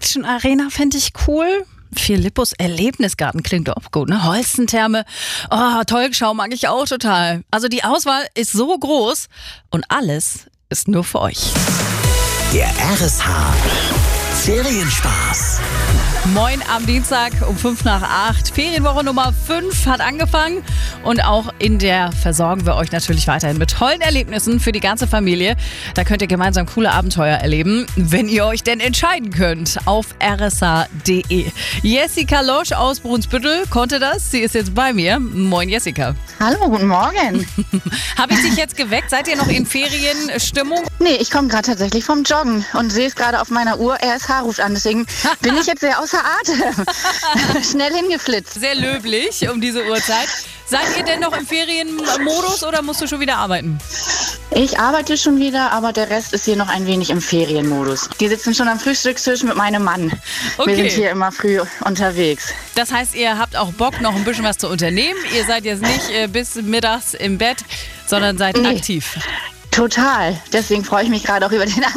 Action Arena fände ich cool. Philippus Erlebnisgarten klingt auch gut, ne? Holstentherme, Talkshow mag ich auch total. Also die Auswahl ist so groß und alles ist nur für euch. Der RSH Ferienspaß. Moin am Dienstag um 7:55. Ferienwoche Nummer 5 hat angefangen und auch in der versorgen wir euch natürlich weiterhin mit tollen Erlebnissen für die ganze Familie. Da könnt ihr gemeinsam coole Abenteuer erleben, wenn ihr euch denn entscheiden könnt auf rsh.de. Jessica Losch aus Brunsbüttel konnte das. Sie ist jetzt bei mir. Moin Jessica. Hallo, guten Morgen. Habe ich dich jetzt geweckt? Seid ihr noch in Ferienstimmung? Nee, ich komme gerade tatsächlich vom Joggen und sehe es gerade auf meiner Uhr. RSH ruft an, deswegen bin ich jetzt sehr außer Atem. Schnell hingeflitzt. Sehr löblich um diese Uhrzeit. Seid ihr denn noch im Ferienmodus oder musst du schon wieder arbeiten? Ich arbeite schon wieder, aber der Rest ist hier noch ein wenig im Ferienmodus. Die sitzen schon am Frühstückstisch mit meinem Mann. Okay. Wir sind hier immer früh unterwegs. Das heißt, ihr habt auch Bock, noch ein bisschen was zu unternehmen. Ihr seid jetzt nicht bis mittags im Bett, sondern seid aktiv. Total. Deswegen freue ich mich gerade auch über den